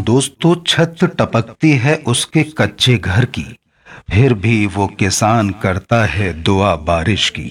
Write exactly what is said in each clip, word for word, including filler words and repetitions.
दोस्तों, छत टपकती है उसके कच्चे घर की, फिर भी वो किसान करता है दुआ बारिश की।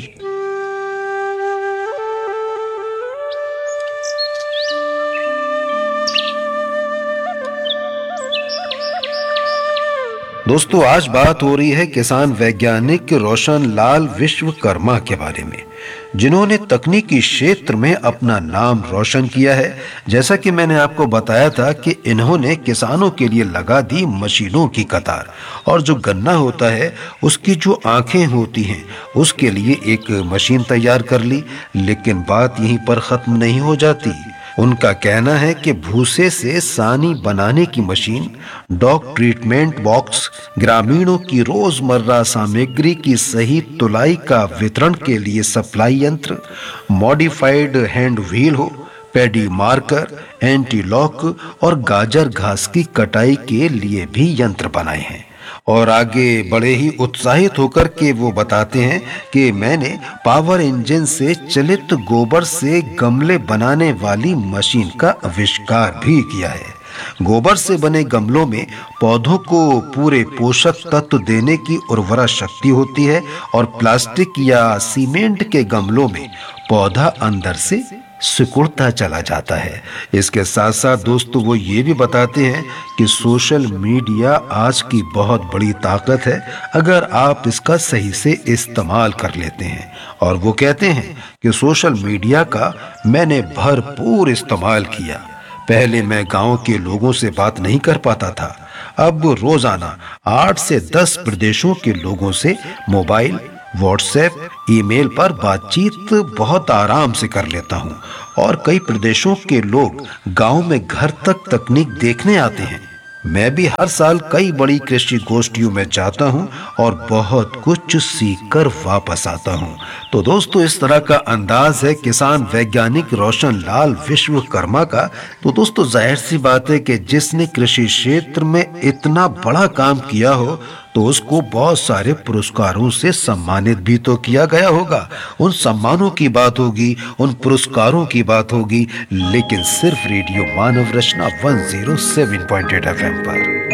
दोस्तों, आज बात हो रही है किसान वैज्ञानिक रोशन लाल विश्वकर्मा के बारे में, जिन्होंने तकनीकी क्षेत्र में अपना नाम रोशन किया है। जैसा कि मैंने आपको बताया था कि इन्होंने किसानों के लिए लगा दी मशीनों की कतार, और जो गन्ना होता है उसकी जो आंखें होती हैं उसके लिए एक मशीन तैयार कर ली। लेकिन बात यहीं पर खत्म नहीं हो जाती। उनका कहना है कि भूसे से सानी बनाने की मशीन, डॉग ट्रीटमेंट बॉक्स, ग्रामीणों की रोजमर्रा सामग्री की सही तुलाई का वितरण के लिए सप्लाई यंत्र, मॉडिफाइड हैंड व्हील हो, पैडी मार्कर, एंटी लॉक और गाजर घास की कटाई के लिए भी यंत्र बनाए हैं। और आगे बड़े ही उत्साहित होकर के वो बताते हैं कि मैंने पावर इंजन से चलित गोबर से गमले बनाने वाली मशीन का आविष्कार भी किया है। गोबर से बने गमलों में पौधों को पूरे पोषक तत्व देने की उर्वरा शक्ति होती है, और प्लास्टिक या सीमेंट के गमलों में पौधा अंदर से सिकुड़ता चला जाता है। इसके साथ साथ दोस्तों वो ये भी बताते हैं कि सोशल मीडिया आज की बहुत बड़ी ताकत है अगर आप इसका सही से इस्तेमाल कर लेते हैं। और वो कहते हैं कि सोशल मीडिया का मैंने भरपूर इस्तेमाल किया। पहले मैं गांव के लोगों से बात नहीं कर पाता था, अब रोजाना आठ से दस प्रदेशों के लोगों से मोबाइल, व्हाट्सएप, ईमेल पर बातचीत बहुत आराम से कर लेता हूं। और कई प्रदेशों के लोग गांव में घर तक तकनीक देखने आते हैं। मैं भी हर साल कई बड़ी कृषि गोष्ठियों में जाता हूं और बहुत कुछ सीख कर वापस आता हूं। तो दोस्तों, इस तरह का अंदाज है किसान वैज्ञानिक रोशन लाल विश्वकर्मा का। तो दोस्तों, जाहिर सी बात है कि जिसने कृषि क्षेत्र में इतना बड़ा काम किया हो तो उसको बहुत सारे पुरस्कारों से सम्मानित भी तो किया गया होगा। उन सम्मानों की बात होगी, उन पुरस्कारों की बात होगी, लेकिन सिर्फ रेडियो मानव रचना एक सौ सात पॉइंट आठ एफ एम पर।